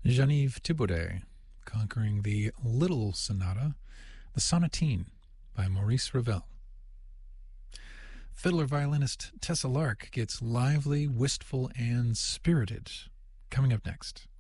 Geneviève Thibaudet, conquering the Little Sonata, the Sonatine by Maurice Ravel. Fiddler-violinist Tessa Lark gets lively, wistful, and spirited. Coming up next.